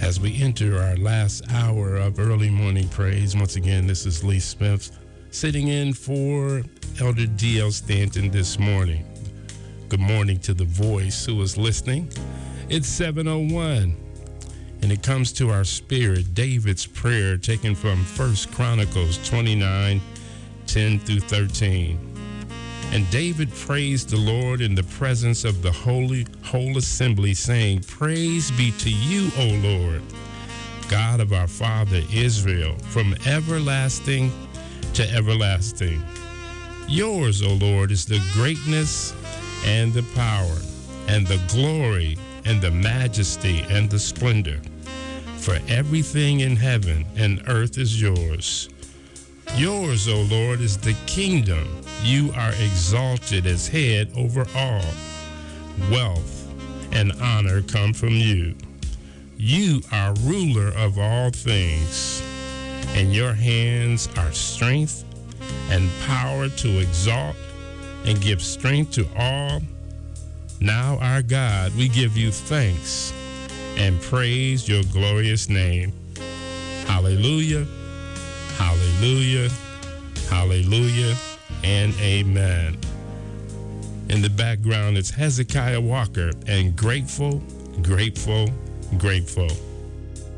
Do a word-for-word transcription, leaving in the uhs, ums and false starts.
as we enter our last hour of early morning praise. Once again, this is Lee Smith sitting in for Elder D L Stanton this morning. Good morning to the voice who is listening. It's seven oh one, and it comes to our spirit, David's prayer taken from First Chronicles twenty-nine, ten through thirteen. And David praised the Lord in the presence of the holy whole assembly, saying, "Praise be to you, O Lord, God of our father Israel, from everlasting to everlasting. Yours, O Lord, is the greatness and the power and the glory and the majesty and the splendor. For everything in heaven and earth is yours. Yours, O Lord, is the kingdom. You are exalted as head over all. Wealth and honor come from you. You are ruler of all things. In your hands are strength and power to exalt and give strength to all. Now, our God, we give you thanks and praise your glorious name. Hallelujah. Hallelujah, hallelujah, and amen." In the background, it's Hezekiah Walker and Grateful, Grateful, Grateful.